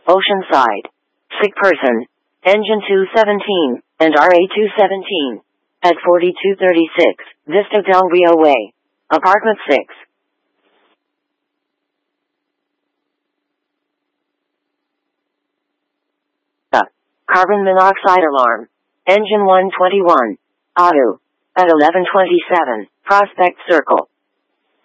Oceanside. Sick person. Engine 217, and RA 217. At 4236, Vista Del Rio Way. Apartment 6. Carbon monoxide alarm. Engine 121. Auto. At 1127, Prospect Circle.